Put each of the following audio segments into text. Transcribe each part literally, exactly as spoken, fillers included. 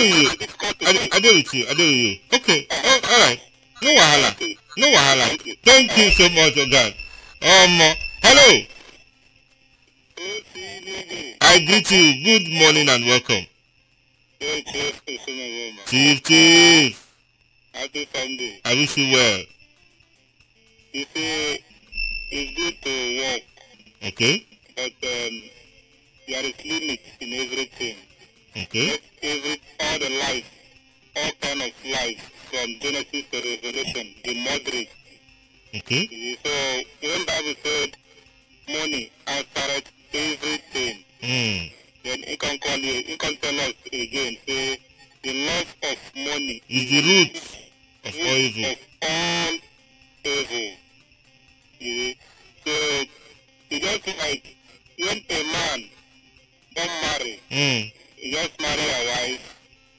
with you. I dey I dey with you. I dey with you. Okay. Oh, all right. No wahala. No wahala. Thank you so much, Oga. Um, uh, hello. I greet you. Good morning and welcome. Chief, Chief. Happy Sunday. I wish you well. You see, it's good to work, Okay. but um, there is limits in everything. Okay. Let every all the life, all kind of life, from Genesis to Revelation, the moderate. Okay. You see, so when Bible said money answered everything, Hmm. then it can call you, it can tell us again, say the love of money Is the root of all root evil. of all evil. You see? So it's just like when a man don't marry, Hmm. you just marry a wife,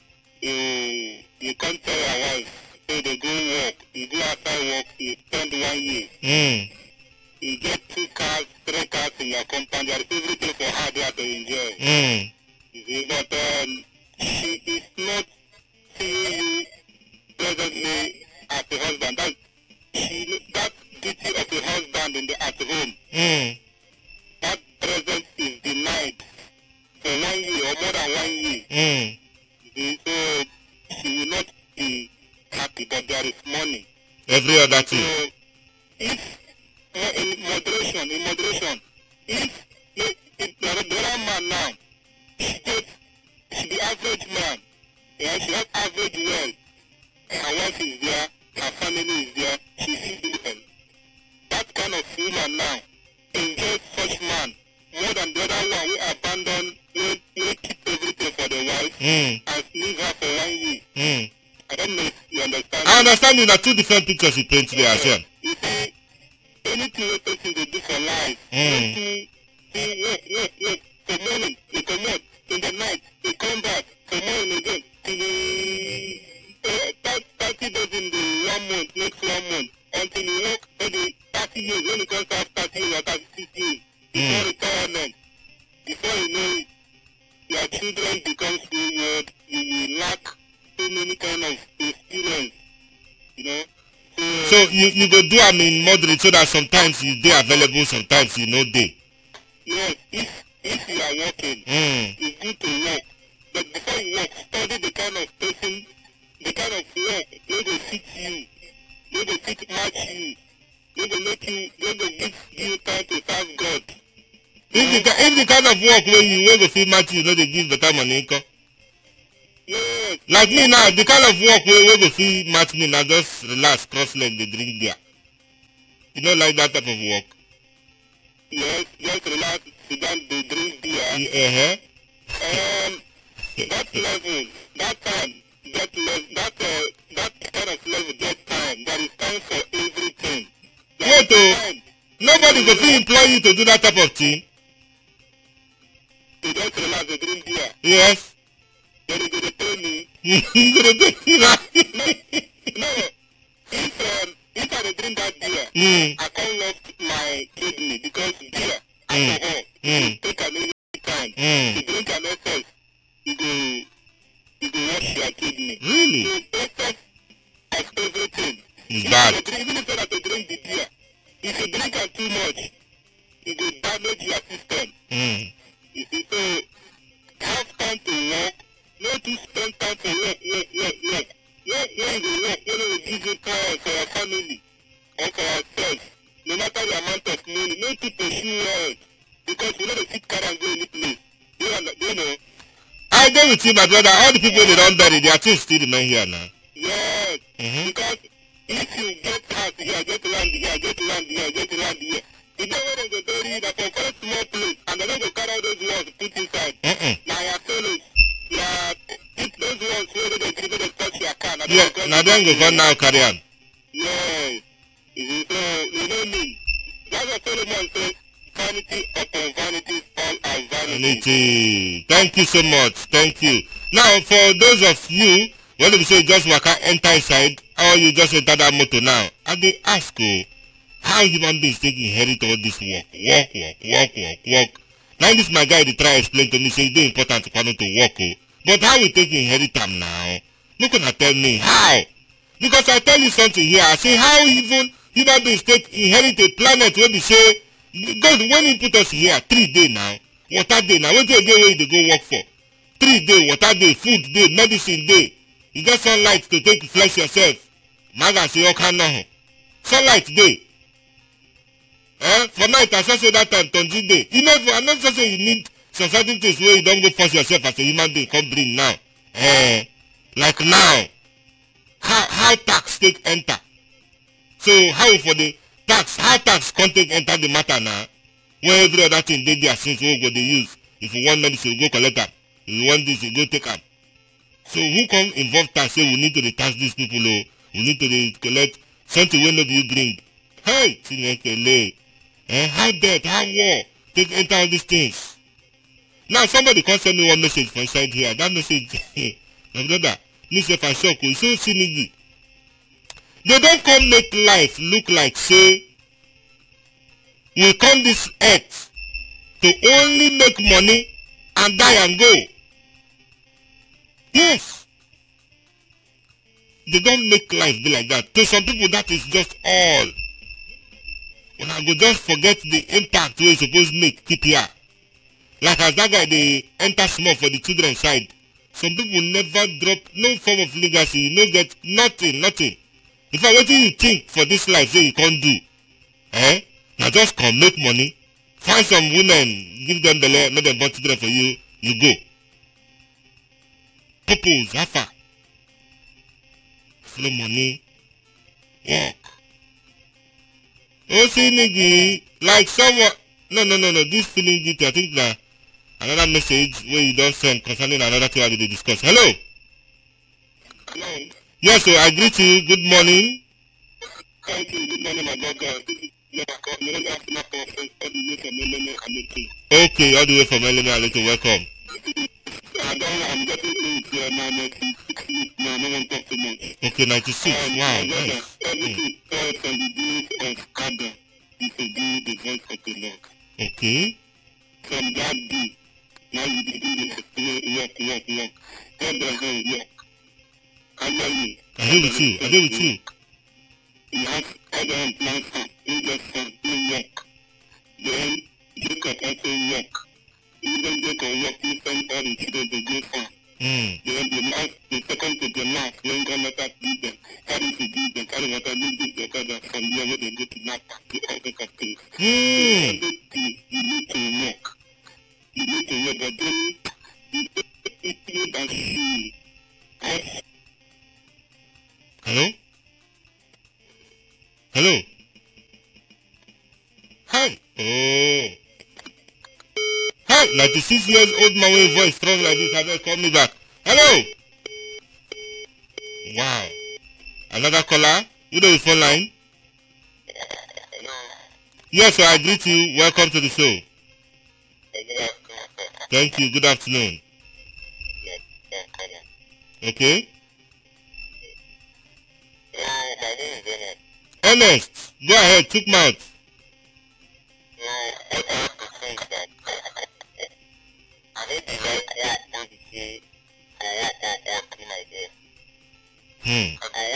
you you can't tell your wife, say they go work, you go outside work, you spend one year, Hmm. you get two cars, three cars in your compound, there is everything for her there to enjoy. Hmm. You see, but um, she is not seeing you presently as a husband. That she that duty of a husband in the at home, Hmm. that presence is denied for one year or more than one year. Hmm. You see, so she will not be happy, but there is money. Every other So thing. if uh, in moderation, in moderation, if if, if the other man now, she gets she the average man, yeah, she has average wealth. Her wife is there, her family is there, she feeds well. That kind of woman now enjoys such man more than the other one who abandon, who, who keep everything for the wife Hmm. and leave her for one year. Hmm. I don't know if you understand. I understand you. There are two different pictures you paint there as well. You see, anything a person they do for life, Mm. want to see work, work, work, for morning, they come out, in the night, they come back, for morning again, till the uh, thirty days in the one month, next one month, until you work for the thirty years, when it comes to thirty years or thirty-six years, before Mm. retirement, before you know it, your children become wayward, you will lack so many kind of experience, you know. So you you go do am in moderate so that sometimes you dey available, sometimes you no dey. Yes, if if you are working, Hmm. it's good to work. But before you work, study the kind of person, the kind of work wey go fit you, wey go fit match you, wey go make you, wey go give you time to serve God. If the ki- if the kind of work wey you wey go fit match you no dey give better money nko. Yes, Like me now, the kind of work wey wey go fit match me na just relax, cross leg, dey drink beer. You no like that type of work? yes, just relax, sit down, dey drink beer. Uh-huh. Um, that level, that time, that level, that uh, that kind of level, get time. There is time for everything. There Wait is o, time nobody go fit employ you to do that type of thing. to just relax, dey drink beer. Yes. Then you go dey pay me. You go dey pay me na. No, if um, if I dey drink that beer, Hmm. I can't lost my kidney because beer, Mm. alcohol, Mm. you take am any time. Hmm. You drink am excess, you go, you go wash your kidney. Really? So excess of everything. It's If bad. you drink, even if you not to drink the beer, if you drink am too much, it will damage your system. Hmm. You see, so have time to work, not to spend time for work, work, work, work. Work when you go work, when you give you time for your family or for yourself, no matter the amount of money, no to pursue well, because you know the fit carry and go any place. Do you, under- do you know? I dey with you, my brother. All the people they don bury, their things still remain here now. Yes, Mm-hmm. because if you get house here, get land here, get land here, get land here, the day when they go bury you, na for very small place, and they no go carry all those walls put inside. Mm-mm. Na your fellows, na if those ones wey no dey gree make dem touch your car, na Yeah, dem go na them go come now carry am. Yes, you see, so you know me. That's what Solomon says, vanity upon vanity, all are vanity. Unity. Thank you so much. Thank you. Now, for those of you, when you say just waka enter inside, or you just enter that motor now, I dey ask you, how human beings take inherit all this work, work, work, work, work, work. Now this my guy dey try explain to me say e dey important for me to work o. But how we take inherit am now? No gonna tell me how. Because I tell you something here. I say how even human beings take inherit a planet wey be say God when he put us here three day now, water day now. Wetin again wey you dey go work for? Three day, water day, food day, medicine day. You get sunlight to take flesh yourself. Maga say oka no. Sunlight day. Eh? For night I say that time tonji day. You know, I not say you need some certain things where you don't go force yourself as a human being come bring now. Eh? Like now. How how tax take enter? So how for the tax, how tax can take enter the matter now? When every other thing they there since we go they use. If you want medicine, you go collect them. If you want this, you go take them. So who come involve tax say we need to tax these people oh, we need to collect something when nobody you bring. Hey, Chinekele. Eh, how death, how war take enter all these things. Now somebody can send me one message from inside here. That message, my brother, me say I shock. You so cynical. They don't come make life look like say we come this earth to only make money and die and go. Yes. They don't make life be like that. To some people that is just all. When I go just forget the impact we supposed to make keep here. Like as that guy they enter small for the children side. Some people never drop no form of legacy, no get nothing, nothing. In fact, what do you think for this life say you can't do? Eh? Now just come make money, find some women, give them belly, make them born children for you, you go. Purpose, alpha. Flow money, work. Oh, see, nigga, like someone, no, no, no, no, this feeling guilty, I think that another message where you don't send concerning another thing that they discuss. Hello? Hello. Yes, sir, I greet you. Good morning. Thank you. Good morning, my brother. Okay, all the way from Elena, Alito, welcome. I don't know, I'm getting old here now, ninety-six years now, no one talks too much. Okay, ninety-six, Um, wow, my brother, nice. everything else from the days of Adam is to do the voice of the Lord. Okay. From that day, now you begin to work, work, work, work. God doesn't work. I know you. I agree with you, I agree with you. He has Adam plans for Abraham's son to work. Then Jacob also work. Even Jacob work, he sent all the children to go farm. Mm. Then the last, the second to the last, when God let us lead them, carry to give them, carry water, lead them to God, and from there where they go to Napa, to all kinds of things. Mm. Everything, you need to work. You need to work, but then, you need to see. Hello? Hello? Hi. Oh. Hi, ninety-six years old man with voice strong like this. I better call me back. Hello? Wow. Another caller? You know the phone line? Yes, sir, I greet you. Welcome to the show. Thank you. Good afternoon. Okay? Ernest, go ahead. Took mouth. Hmm.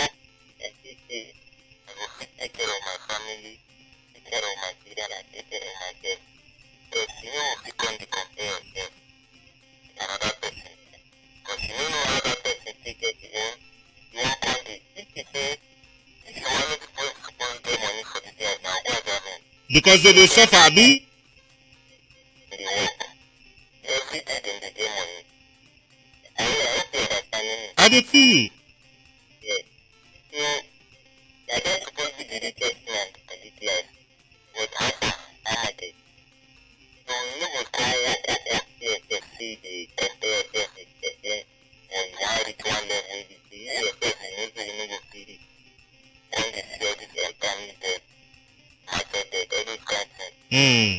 Because they dey suffer, abi? I dey feel you. Hmm.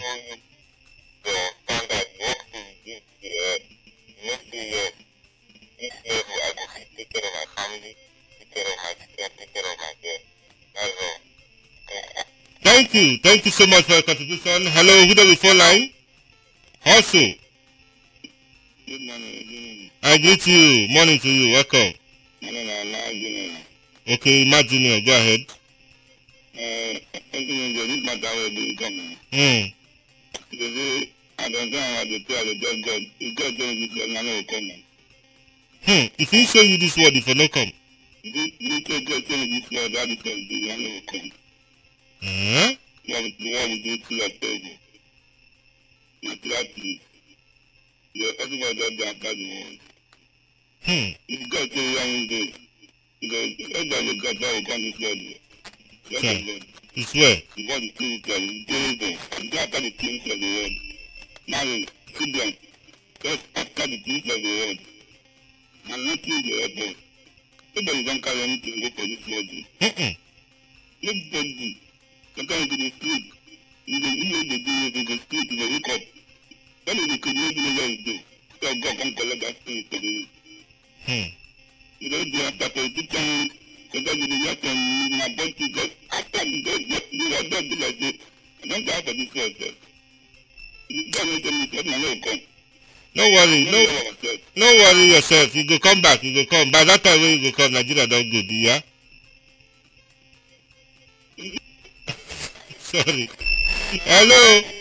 Thank you. Thank you so much for your contribution. Hello, who do we phone line? Also. Good morning. I greet you. Morning to you. Welcome. Morning, Allah, Junior. Okay, Matt Junior, go ahead. Uh, this matter will be coming. Hmm. Because I don't know how to tell you, just God. If God tells me this, I know coming. Hmm. If he show you this word, if you no come. This little God tells me this word, that is going to be, I know come. Huh? What would you do at table? Not that please. You're talking about that after the word. Hmm. If God tells you how to do it, because God doesn't God that will come this word. That's Sure. the God. It's where? The word is too clear. It's terrible. It's after the things of the word. Now, sit down. Just after the things of the word. And nothing will help us. Nobody don't carry anything go for this word. Mm-mm. Nobody. Sometimes you can sleep. You can you know they do it, you can sleep, you can wake up. Then you can you know what you do. So God can collect that spirit for you. Hmm. You know, they have to pay attention. Sometimes you have to my body just after you just you have to do like this. I don't have for this word, sir. You don't tell me something, I know come. No worry, no, no worry yourself. You go come back, you go come. By that time when you go come, Nigeria don't good, yeah? Sorry. Hello.